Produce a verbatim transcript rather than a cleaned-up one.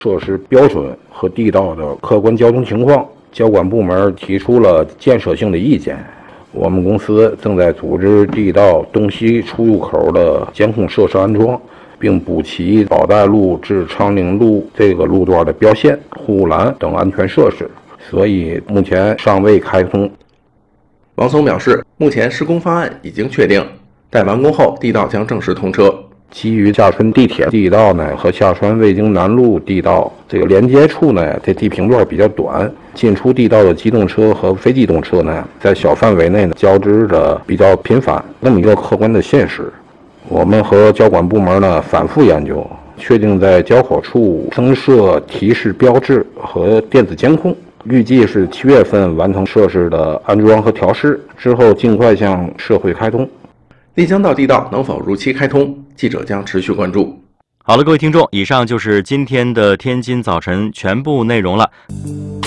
设施标准和地道的客观交通情况，交管部门提出了建设性的意见。我们公司正在组织地道东西出入口的监控设施安装，并补齐宝带路至昌陵路这个路段的标线、护栏等安全设施，所以目前尚未开通。 王松表示，目前施工方案已经确定，待完工后地道将正式通车。 基于下川地铁地道呢和下川魏京南路地道这个连接处呢，这地平段比较短，进出地道的机动车和非机动车呢，在小范围内呢交织的比较频繁，那么一个客观的现实。我们和交管部门呢反复研究，确定在交口处增设提示标志和电子监控，预计是七月份完成设施的安装和调试，之后尽快向社会开通。 丽江道地道能否如期开通，记者将持续关注。 好了，各位听众，以上就是今天的天津早晨全部内容了。